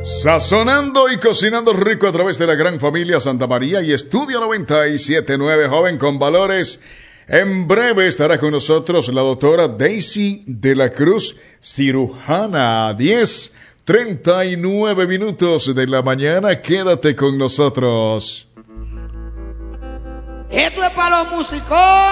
Sazonando y cocinando rico a través de la gran familia Santa María y Estudio 97.9, joven con valores. En breve estará con nosotros la doctora Daisy de la Cruz, cirujana. 10:39 minutos de la mañana. Quédate con nosotros. Esto es para los músicos.